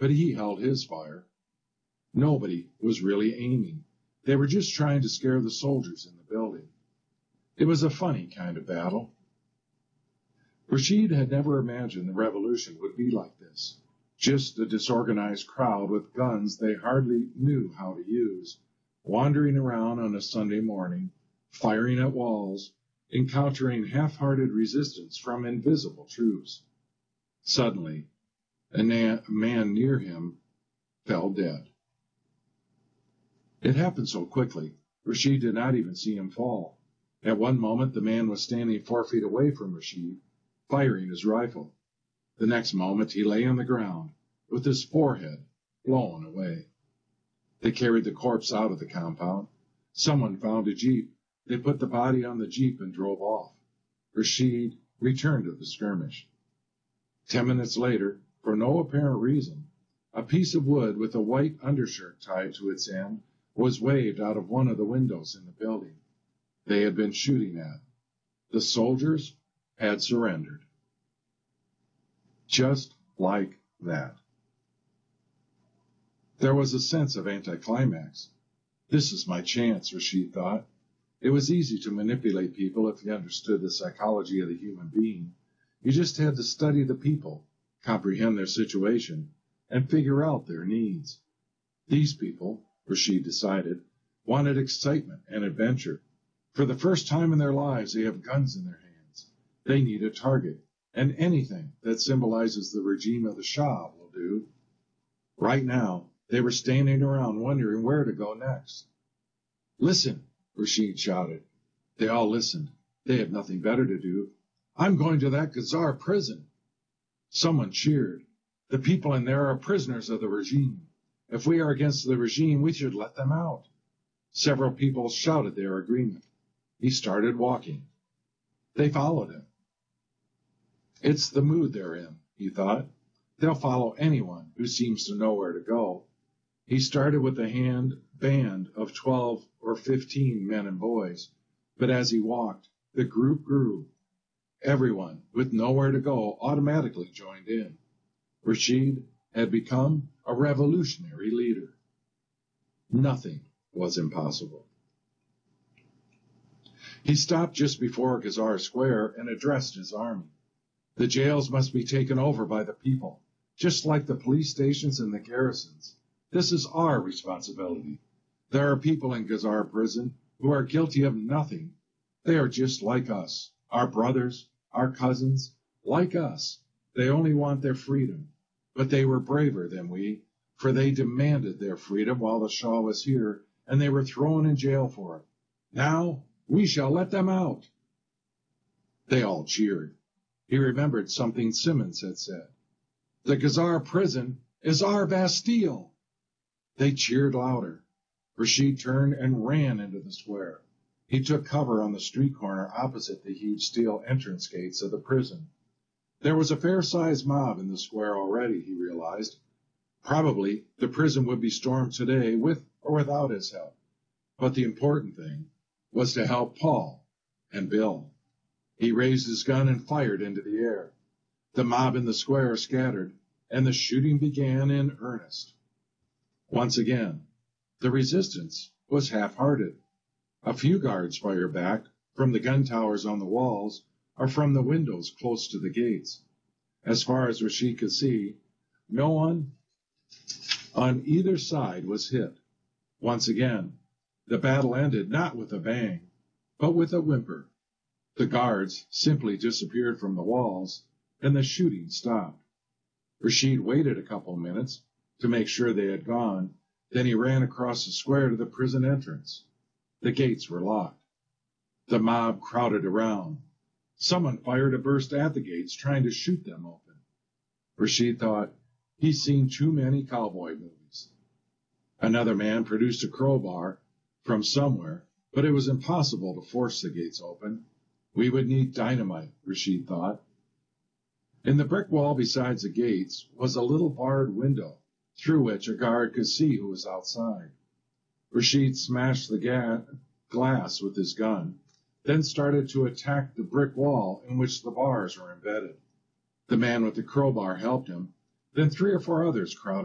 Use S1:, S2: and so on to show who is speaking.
S1: but he held his fire. Nobody was really aiming. They were just trying to scare the soldiers in the building. It was a funny kind of battle. Rashid had never imagined the revolution would be like this. Just a disorganized crowd with guns they hardly knew how to use, wandering around on a Sunday morning, firing at walls, encountering half-hearted resistance from invisible troops. Suddenly, a man near him fell dead. It happened so quickly, Rashid did not even see him fall. At one moment, the man was standing 4 feet away from Rashid, firing his rifle. The next moment, he lay on the ground, with his forehead blown away. They carried the corpse out of the compound. Someone found a jeep. They put the body on the jeep and drove off. Rashid returned to the skirmish. 10 minutes later, for no apparent reason, a piece of wood with a white undershirt tied to its end was waved out of one of the windows in the building they had been shooting at. The soldiers had surrendered. Just like that. There was a sense of anticlimax. This is my chance, Rashid thought. It was easy to manipulate people if you understood the psychology of the human being. You just had to study the people, comprehend their situation, and figure out their needs. These people, Rashid decided, wanted excitement and adventure. For the first time in their lives, they have guns in their hands. They need a target, and anything that symbolizes the regime of the Shah will do. Right now, they were standing around wondering where to go next. Listen, Rashid shouted. They all listened. They had nothing better to do. I'm going to that Ghazar prison. Someone cheered. The people in there are prisoners of the regime. If we are against the regime, we should let them out. Several people shouted their agreement. He started walking. They followed him. It's the mood they're in, he thought. They'll follow anyone who seems to know where to go. He started with a band of 12 or 15 men and boys, but as he walked, the group grew. Everyone with nowhere to go automatically joined in. Rashid had become a revolutionary leader. Nothing was impossible. He stopped just before Ghazar Square and addressed his army. The jails must be taken over by the people, just like the police stations and the garrisons. This is our responsibility. There are people in Ghazar prison who are guilty of nothing. They are just like us, our brothers, our cousins, like us. They only want their freedom. But they were braver than we, for they demanded their freedom while the Shah was here, and they were thrown in jail for it. Now we shall let them out. They all cheered. He remembered something Simmons had said. The Ghazar prison is our Bastille. They cheered louder. Rashid turned and ran into the square. He took cover on the street corner opposite the huge steel entrance gates of the prison. There was a fair-sized mob in the square already, he realized. Probably the prison would be stormed today with or without his help. But the important thing was to help Paul and Bill. He raised his gun and fired into the air. The mob in the square scattered, and the shooting began in earnest. Once again, the resistance was half-hearted. A few guards fired back from the gun towers on the walls or from the windows close to the gates. As far as Rashid could see, no one on either side was hit. Once again, the battle ended not with a bang, but with a whimper. The guards simply disappeared from the walls, and the shooting stopped. Rashid waited a couple minutes to make sure they had gone. Then he ran across the square to the prison entrance. The gates were locked. The mob crowded around. Someone fired a burst at the gates, trying to shoot them open. Rashid thought, he's seen too many cowboy movies. Another man produced a crowbar from somewhere, but it was impossible to force the gates open. We would need dynamite, Rashid thought. In the brick wall beside the gates was a little barred window, through which a guard could see who was outside. Rashid smashed the glass with his gun, then started to attack the brick wall in which the bars were embedded. The man with the crowbar helped him. Then 3 or 4 others crowded